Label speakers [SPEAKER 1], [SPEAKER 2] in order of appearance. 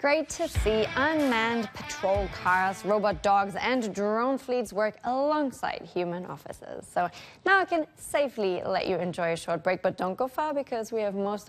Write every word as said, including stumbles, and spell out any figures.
[SPEAKER 1] great to see unmanned patrol cars, robot dogs, and drone fleets work alongside human officers. So now I can safely let you enjoy a short break, but don't go far because we have most